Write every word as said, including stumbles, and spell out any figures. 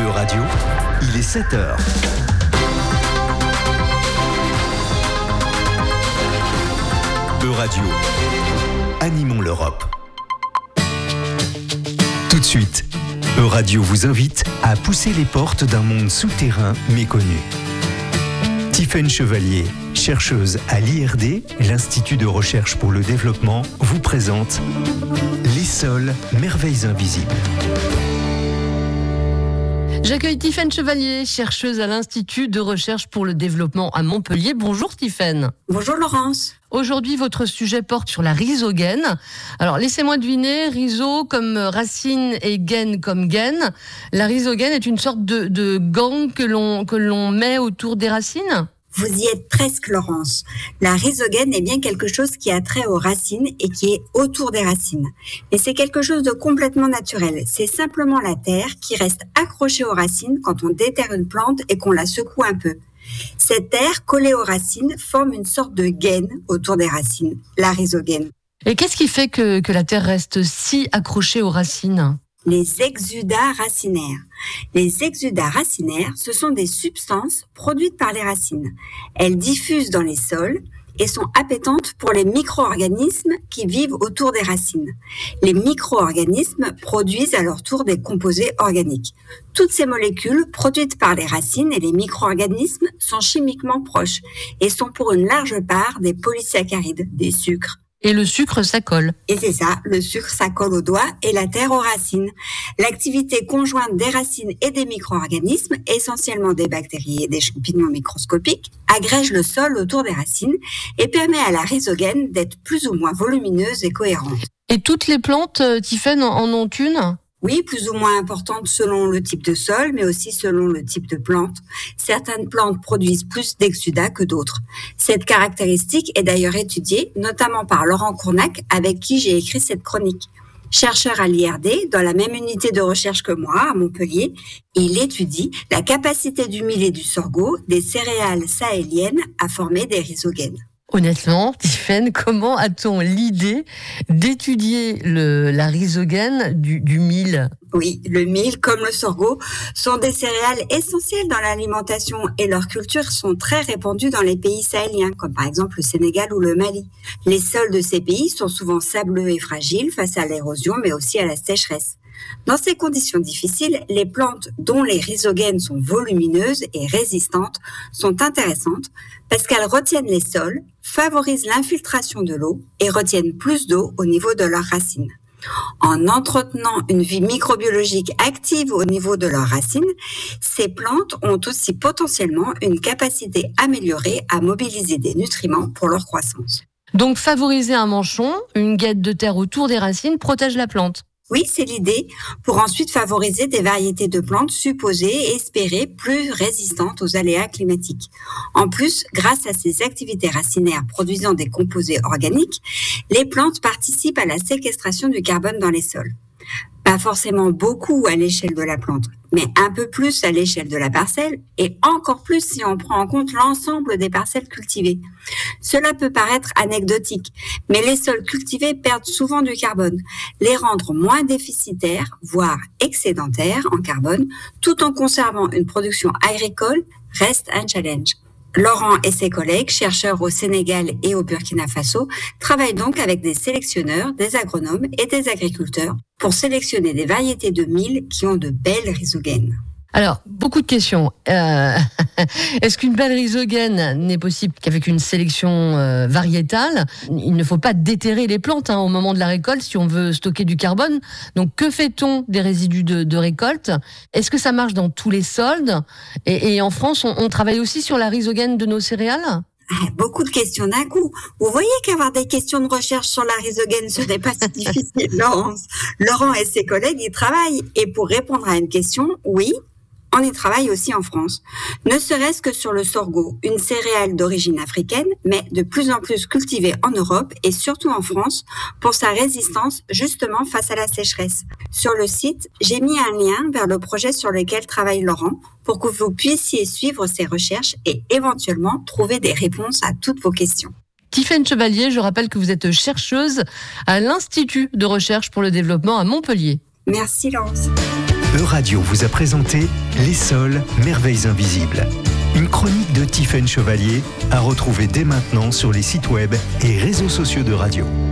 E-Radio, il est sept heures. E-Radio, animons l'Europe. Tout de suite, E-Radio vous invite à pousser les portes d'un monde souterrain méconnu. Tiffaine Chevalier, chercheuse à l'I R D, l'Institut de recherche pour le développement, vous présente Les sols, merveilles invisibles. J'accueille Tiffaine Chevalier, chercheuse à l'Institut de recherche pour le développement à Montpellier. Bonjour Tiffaine. Bonjour Laurence. Aujourd'hui, votre sujet porte sur la rhizogène. Alors, laissez-moi deviner, rhizo comme racine et gaine comme gaine. La rhizogène est une sorte de, de gant que l'on, que l'on met autour des racines ? Vous y êtes presque, Laurence. La rhizogène est bien quelque chose qui a trait aux racines et qui est autour des racines. Mais c'est quelque chose de complètement naturel. C'est simplement la terre qui reste accrochée aux racines quand on déterre une plante et qu'on la secoue un peu. Cette terre, collée aux racines, forme une sorte de gaine autour des racines, la rhizogène. Et qu'est-ce qui fait que, que la terre reste si accrochée aux racines ? Les exudats racinaires. Les exudats racinaires, ce sont des substances produites par les racines. Elles diffusent dans les sols et sont appétentes pour les micro-organismes qui vivent autour des racines. Les micro-organismes produisent à leur tour des composés organiques. Toutes ces molécules produites par les racines et les micro-organismes sont chimiquement proches et sont pour une large part des polysaccharides, des sucres. Et le sucre, ça colle. Et c'est ça, le sucre, ça colle aux doigts et la terre aux racines. L'activité conjointe des racines et des micro-organismes, essentiellement des bactéries et des champignons microscopiques, agrège le sol autour des racines et permet à la rhizogène d'être plus ou moins volumineuse et cohérente. Et toutes les plantes, Tiffaine, en ont une ? Oui, plus ou moins importante selon le type de sol, mais aussi selon le type de plante. Certaines plantes produisent plus d'exudats que d'autres. Cette caractéristique est d'ailleurs étudiée, notamment par Laurent Cournac, avec qui j'ai écrit cette chronique. Chercheur à l'I R D, dans la même unité de recherche que moi, à Montpellier, il étudie la capacité du mil et du sorgho, des céréales sahéliennes, à former des rhizogènes. Honnêtement, Tiffaine, comment a-t-on l'idée d'étudier le, la rhizogène du, du mil ? Oui, le mil, comme le sorgho, sont des céréales essentielles dans l'alimentation et leurs cultures sont très répandues dans les pays sahéliens, comme par exemple le Sénégal ou le Mali. Les sols de ces pays sont souvent sableux et fragiles face à l'érosion, mais aussi à la sécheresse. Dans ces conditions difficiles, les plantes dont les rhizogènes sont volumineuses et résistantes sont intéressantes parce qu'elles retiennent les sols, favorisent l'infiltration de l'eau et retiennent plus d'eau au niveau de leurs racines. En entretenant une vie microbiologique active au niveau de leurs racines, ces plantes ont aussi potentiellement une capacité améliorée à mobiliser des nutriments pour leur croissance. Donc favoriser un manchon, une guette de terre autour des racines protège la plante. Oui, c'est l'idée, pour ensuite favoriser des variétés de plantes supposées et espérées plus résistantes aux aléas climatiques. En plus, grâce à ces activités racinaires produisant des composés organiques, les plantes participent à la séquestration du carbone dans les sols. Pas forcément beaucoup à l'échelle de la plante, mais un peu plus à l'échelle de la parcelle et encore plus si on prend en compte l'ensemble des parcelles cultivées. Cela peut paraître anecdotique, mais les sols cultivés perdent souvent du carbone. Les rendre moins déficitaires, voire excédentaires en carbone, tout en conservant une production agricole, reste un challenge. Laurent et ses collègues, chercheurs au Sénégal et au Burkina Faso, travaillent donc avec des sélectionneurs, des agronomes et des agriculteurs pour sélectionner des variétés de mil qui ont de belles rhizogènes. Alors, beaucoup de questions. Euh, est-ce qu'une belle rhizogène n'est possible qu'avec une sélection euh, variétale ? Il ne faut pas déterrer les plantes hein, au moment de la récolte si on veut stocker du carbone. Donc, que fait-on des résidus de, de récolte ? Est-ce que ça marche dans tous les sols ? et, et en France, on, on travaille aussi sur la rhizogène de nos céréales ? Beaucoup de questions d'un coup. Vous voyez qu'avoir des questions de recherche sur la rhizogène, ce n'est pas si difficile, Laurence. Laurent et ses collègues y travaillent. Et pour répondre à une question, oui, on y travaille aussi en France. Ne serait-ce que sur le sorgho, une céréale d'origine africaine, mais de plus en plus cultivée en Europe et surtout en France pour sa résistance justement face à la sécheresse. Sur le site, j'ai mis un lien vers le projet sur lequel travaille Laurent pour que vous puissiez suivre ses recherches et éventuellement trouver des réponses à toutes vos questions. Tiffaine Chevalier, je rappelle que vous êtes chercheuse à l'Institut de recherche pour le développement à Montpellier. Merci Laurence. E-Radio vous a présenté Les Sols, merveilles invisibles. Une chronique de Tiffaine Chevalier à retrouver dès maintenant sur les sites web et réseaux sociaux de Radio.